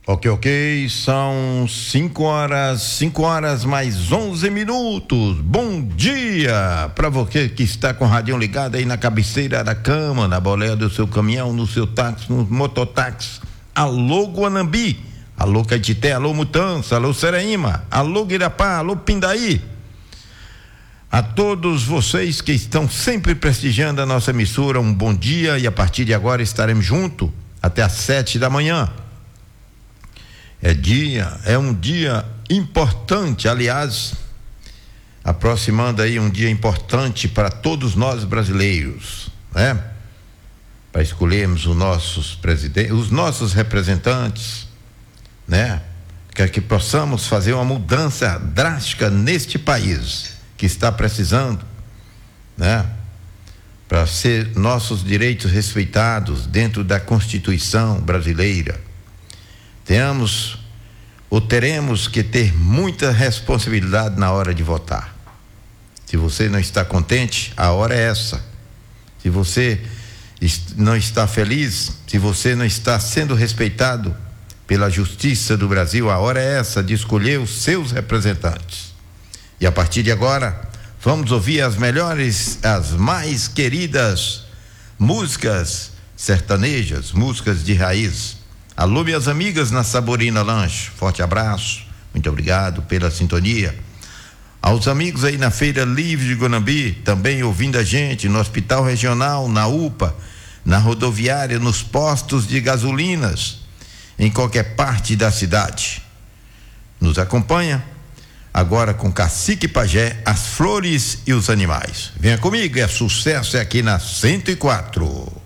Ok, são 5 horas mais 11 minutos. Bom dia para você que está com o radinho ligado aí na cabeceira da cama, na boleia do seu caminhão, no seu táxi, no mototáxi. Alô Guanambi, alô Caetité, alô Mutança, alô Seraíma, alô Guirapá, alô Pindaí. A todos vocês que estão sempre prestigiando a nossa emissora, um bom dia, e a partir de agora estaremos juntos até às 7 da manhã. É um dia importante, aliás, aproximando aí um dia importante para todos nós brasileiros, né? Para escolhermos os nossos presidentes, os nossos representantes, né? Que possamos fazer uma mudança drástica neste país que está precisando, né? Para ser nossos direitos respeitados dentro da Constituição brasileira. Teremos que ter muita responsabilidade na hora de votar. Se você não está contente, a hora é essa. Se você não está feliz, se você não está sendo respeitado pela justiça do Brasil, a hora é essa de escolher os seus representantes. E a partir de agora, vamos ouvir as melhores, as mais queridas músicas sertanejas, músicas de raiz. Alô, minhas amigas na Saborina Lanche, forte abraço, muito obrigado pela sintonia. Aos amigos aí na Feira Livre de Guanambi, também ouvindo a gente no Hospital Regional, na UPA, na rodoviária, nos postos de gasolinas, em qualquer parte da cidade. Nos acompanha agora com Cacique Pajé, as flores e os animais. Venha comigo, é sucesso aqui na 104.